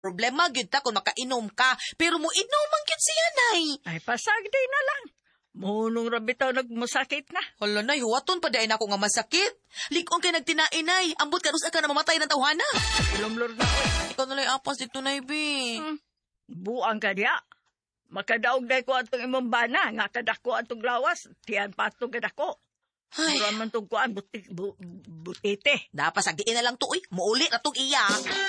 Problema gyud ta kung makainom ka, pero mo inom man gyud siya, nay. Ay, pasagday na lang. Munong rabitaw nagmusakit na. Hala, nay, huwaton pa dahin ako nga masakit. Likon kay nagtinain, nay. Ambot ka ka na mamatay ng tawhana. Ilumlor na oy. Ikaw nalay apas dito, nay, bi. Buang ka diya. Makadaog day ko atong imong bana, nga kadako atong lawas, tiyan patong kadako. Ay, Mura man tong kuan, butite. dapat sagiin na lang to, uy. Muulit na tong iya.